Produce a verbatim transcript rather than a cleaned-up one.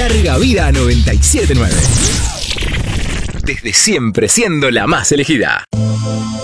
Larga vida a noventa y siete nueve. Desde siempre siendo la más elegida.